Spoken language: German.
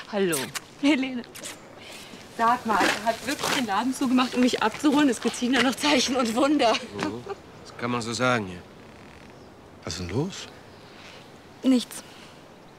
Hallo, Helene. Sag mal, er hat wirklich den Laden zugemacht, um mich abzuholen. Es geziehen ja noch Zeichen und Wunder. Das kann man so sagen, ja. Was ist denn los? Nichts.